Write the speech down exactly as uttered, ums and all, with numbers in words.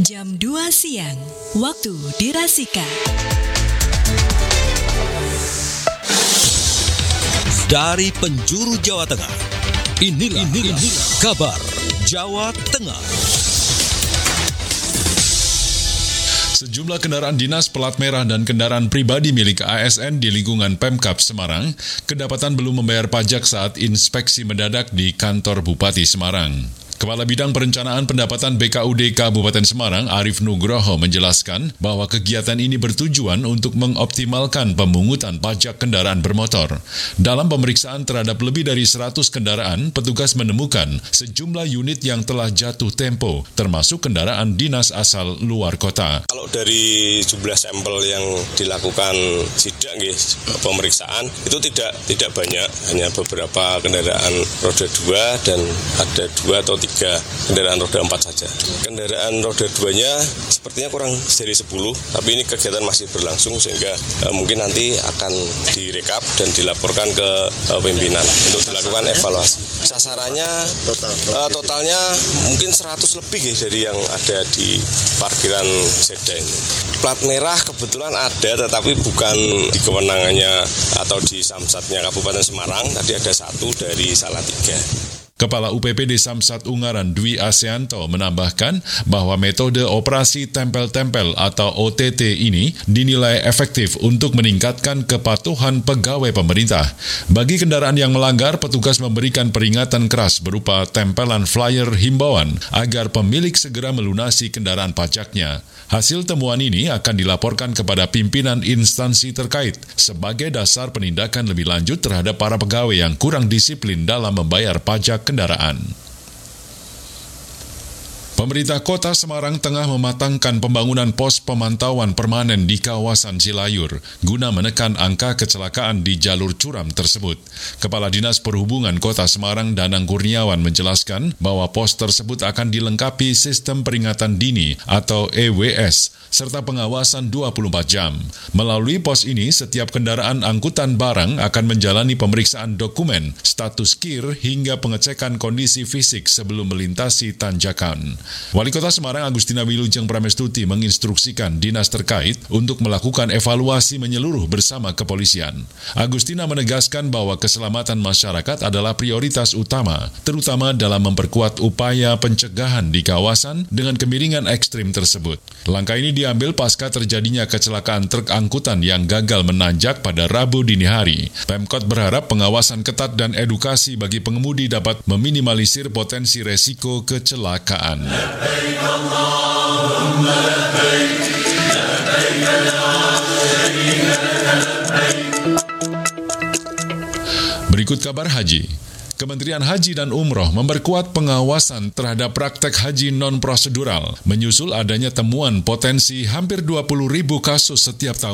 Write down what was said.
Jam dua siang, waktu di Rasika. Dari penjuru Jawa Tengah, inilah, inilah, inilah kabar Jawa Tengah. Sejumlah kendaraan dinas pelat merah dan kendaraan pribadi milik A S N di lingkungan Pemkab Semarang kedapatan belum membayar pajak saat inspeksi mendadak di kantor Bupati Semarang. Kepala Bidang Perencanaan Pendapatan B K U D Kabupaten Semarang, Arif Nugroho, menjelaskan bahwa kegiatan ini bertujuan untuk mengoptimalkan pemungutan pajak kendaraan bermotor. Dalam pemeriksaan terhadap lebih dari seratus kendaraan, petugas menemukan sejumlah unit yang telah jatuh tempo, termasuk kendaraan dinas asal luar kota. Kalau dari jumlah sampel yang dilakukan sidak, pemeriksaan, itu tidak tidak banyak, hanya beberapa kendaraan roda dua dan ada dua atau tiga kendaraan roda empat saja. Kendaraan roda duanya sepertinya kurang dari sepuluh, tapi ini kegiatan masih berlangsung sehingga uh, mungkin nanti akan direkap dan dilaporkan ke uh, pimpinan untuk dilakukan evaluasi. Sasarannya uh, totalnya mungkin seratus lebih ya, dari yang ada di parkiran Seda ini. Plat merah kebetulan ada, tetapi bukan di kewenangannya atau di Samsatnya Kabupaten Semarang. Tadi ada satu dari Salatiga. Kepala U P P D Samsat Ungaran Dwi Asyanto menambahkan bahwa metode operasi tempel-tempel atau O T T ini dinilai efektif untuk meningkatkan kepatuhan pegawai pemerintah. Bagi kendaraan yang melanggar, petugas memberikan peringatan keras berupa tempelan flyer himbauan agar pemilik segera melunasi kendaraan pajaknya. Hasil temuan ini akan dilaporkan kepada pimpinan instansi terkait sebagai dasar penindakan lebih lanjut terhadap para pegawai yang kurang disiplin dalam membayar pajak kendaraan. Pemerintah Kota Semarang tengah mematangkan pembangunan pos pemantauan permanen di kawasan Cilayur guna menekan angka kecelakaan di jalur curam tersebut. Kepala Dinas Perhubungan Kota Semarang Danang Kurniawan menjelaskan bahwa pos tersebut akan dilengkapi sistem peringatan dini atau E W S serta pengawasan dua puluh empat jam. Melalui pos ini, setiap kendaraan angkutan barang akan menjalani pemeriksaan dokumen, status kir hingga pengecekan kondisi fisik sebelum melintasi tanjakan. Wali Kota Semarang Agustina Wilujeng Pramestuti menginstruksikan dinas terkait untuk melakukan evaluasi menyeluruh bersama kepolisian. Agustina menegaskan bahwa keselamatan masyarakat adalah prioritas utama, terutama dalam memperkuat upaya pencegahan di kawasan dengan kemiringan ekstrim tersebut. Langkah ini diambil pasca terjadinya kecelakaan truk angkutan yang gagal menanjak pada Rabu dini hari. Pemkot berharap pengawasan ketat dan edukasi bagi pengemudi dapat meminimalisir potensi resiko kecelakaan. Berikut kabar haji. Kementerian Haji dan Umroh memperkuat pengawasan terhadap praktek haji non-prosedural, menyusul adanya temuan potensi hampir dua puluh ribu kasus setiap tahun.